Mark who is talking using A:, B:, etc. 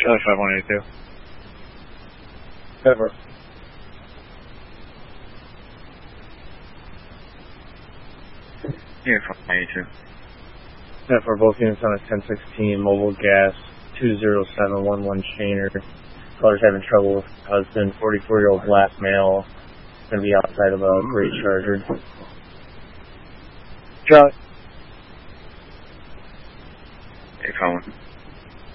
A: Charlie 5182.
B: Pepper.
A: Unit 5182.
B: Pepper, both units on a 1016 mobile gas 20711 Shaner. Caller's having trouble with husband, 44-year-old black male. Going to be outside of a Great Charger.
A: Charlie. Hey, phone.